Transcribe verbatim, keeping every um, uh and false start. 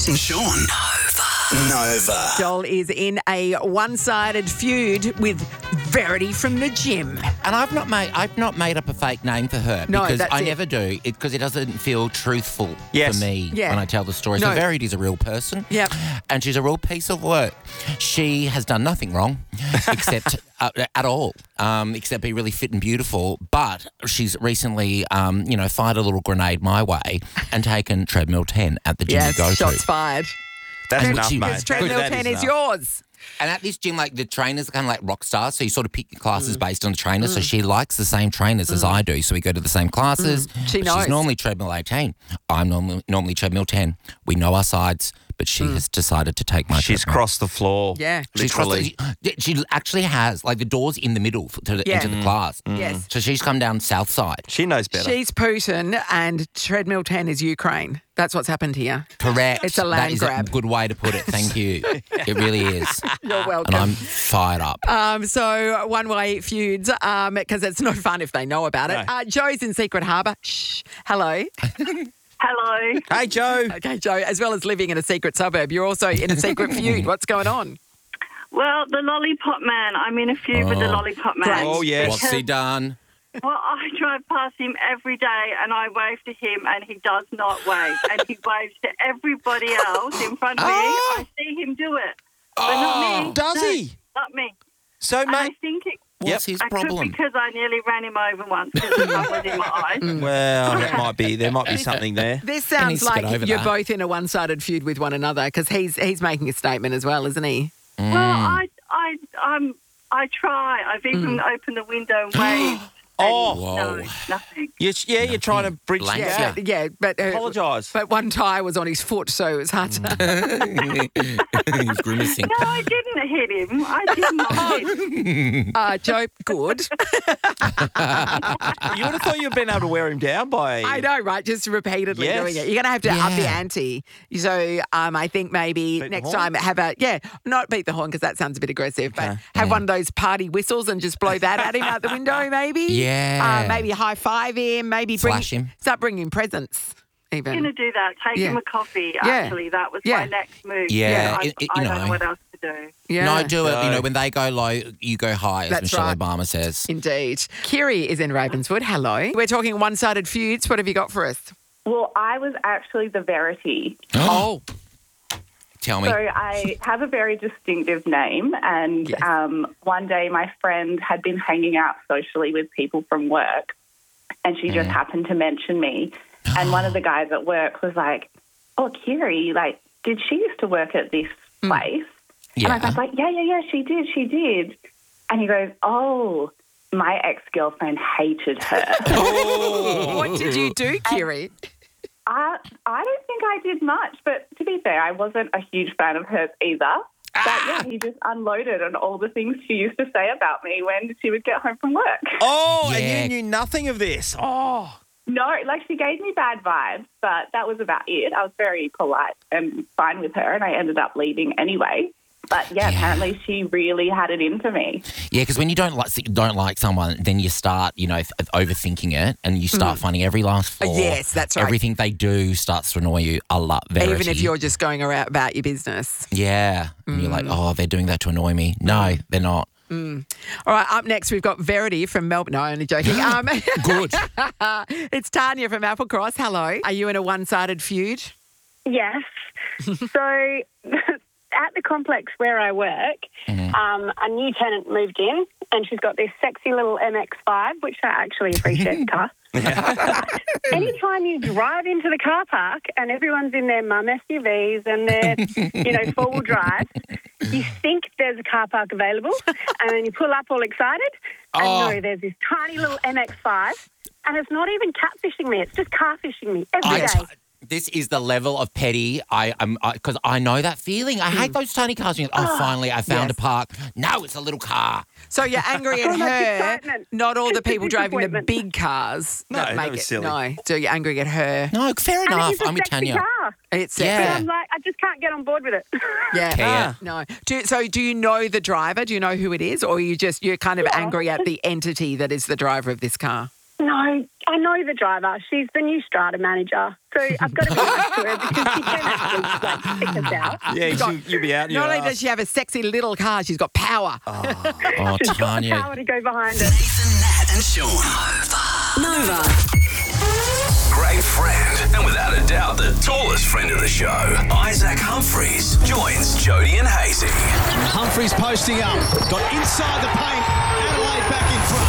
Jess and Sean. Nova. Nova. Joel is in a one-sided feud with Verity from the gym. And I've not made I've not made up a fake name for her No, because that's I it. never do it because it doesn't feel truthful Yes. for me Yeah. when I tell the story. No. So Verity's a real person. Yep. And she's a real piece of work. She has done nothing wrong except uh, at all, um, except be really fit and beautiful. But she's recently, um, you know, fired a little grenade my way and taken treadmill ten at the gym Yes, you go shots to. fired. That's And enough, she- mate. Because treadmill That ten is enough. yours. And at this gym, like, the trainers are kind of like rock stars, so you sort of pick your classes Mm. based on the trainer. So she likes the same trainers as I do, so we go to the same classes. Mm. She But knows. She's normally treadmill eighteen. I'm normally, normally treadmill ten. We know our sides, but she has decided to take my She's treadmill. crossed the floor. Yeah. She's crossed literally. the, she actually has, like, the door's in the middle to, Yeah. into the class. Yes. So she's come down south side. She knows better. She's Putin and treadmill ten is Ukraine. That's what's happened here. Correct. It's a land That is grab. a good way to put it. Thank you. It really is. You're welcome. And I'm fired up. Um, so one-way feuds, um, because it's not fun if they know about it. No. Uh, Joe's in Secret Harbour. Shh. Hello. Hello. Hey, Joe. Okay, Joe, as well as living in a secret suburb, you're also in a secret feud. What's going on? Well, the lollipop man. I'm in a feud with the Oh. lollipop man. Great. Oh, yes. What's he done? Well, I drive past him every day and I wave to him and he does not wave. And he waves to everybody else in front of me. Oh. I see him do it. But not me. Does No, he? Not me. So, And I mate, think it What's his I problem? could because I nearly ran him over once because the sun was in my eyes. well, that might be, there might be something there. This needs sounds to get like over you're that. both in a one-sided feud with one another because he's he's making a statement as well, isn't he? Mm. Well, I, I, I'm, I try. I've even Mm. opened the window and waved. Oh, No, Whoa. nothing. you, yeah, you're trying to bridge the Blank. Yeah, gap. yeah, but uh, Apologise. But one tyre was on his foot, so it was hard to. He's grimacing. No, I didn't hit him. I did not hit. Uh, Joe, good. You would have thought you'd been able to wear him down by... I know, right? Just repeatedly Yes. doing it. You're going to have to up the Yeah. ante. So um, I think maybe Beat the next horn? time have a, yeah, not beat the horn because that sounds a bit aggressive, but Okay. have one of those party whistles and just blow that at him out the window maybe. Yeah. Uh, maybe high five him, maybe bring, Flash him. start bringing presents I'm even. going to do that. Take Yeah. him a coffee, Yeah. actually. That was Yeah. my next move. Yeah, I, it- it- I you don't know. know what else to do. Yeah. No, do it. You No. know, when they go low, you go high, as That's Michelle right. Obama says. Indeed. Kiri is in Ravenswood. Hello. We're talking one-sided feuds. What have you got for us? Well, I was actually the Verity. Oh. Tell me. So I have a very distinctive name, and Yes. um, one day my friend had been hanging out socially with people from work, and she just happened to mention me. And one of the guys at work was like, "Oh, Kiri, like, did she used to work at this place?" And I Yeah. was like, "Yeah, yeah, yeah, she did, she did." And he goes, "Oh, my ex-girlfriend hated her." What did you do, Kiri? I, I don't think I did much, but to be fair, I wasn't a huge fan of hers either. But yeah, he just unloaded on all the things she used to say about me when she would get home from work. Oh, Yeah. and you knew nothing of this. Oh. No, like she gave me bad vibes, but that was about it. I was very polite and fine with her, and I ended up leaving anyway. But yeah, Yeah. apparently she really had it in for me. Yeah, because when you don't like don't like someone, then you start, you know, th- overthinking it, and you start finding every last flaw. Uh, yes, that's right. Everything they do starts to annoy you a lot. Verity. Even if you're just going around about your business. yeah, and you're like, Mm. oh, they're doing that to annoy me. No, they're not. All right, up next we've got Verity from Melbourne. No, only joking. Um, Good. it's Tanya from Applecross. Hello. Are you in a one-sided feud? Yes. So at the complex where I work, um, a new tenant moved in and she's got this sexy little M X five, which I actually appreciate the car. Anytime you drive into the car park and everyone's in their mum S U Vs and their, you know, four-wheel drive, you think there's a car park available and then you pull up all excited and Oh. no, there's this tiny little M X five and it's not even catfishing me, it's just car fishing me every I day. t- this is the level of petty I am because I, know that feeling. I hate those tiny cars. You go, Oh, finally, I found Yes. a park. No, it's a little car. So you're angry at So much her, excitement. not all the people driving the Disappointment. big cars No, that that make was it. silly. No, so you're angry at her. No, fair And enough. it is a I'm with sexy Tanya. car. It's Yeah. sexy. I'm like, I just can't get on board with it. Yeah. Care. No. Do, so do you know the driver? Do you know who it is? Or are you just, you're kind of Yeah. angry at the entity that is the driver of this car? No, I know the driver. She's the new strata manager. So I've got to be nice to her because she can actually like pick us out. Yeah, you, you'll be out in your Not only ass. does she have a sexy little car, she's got power. Oh, She's got the Tanya. power to go behind it. Nathan, Nat, and Sean. Nova. Great friend, and without a doubt, the tallest friend of the show, Isaac Humphries, joins Jody and Hazy. Humphries posting up. Got inside the paint. Adelaide back in front.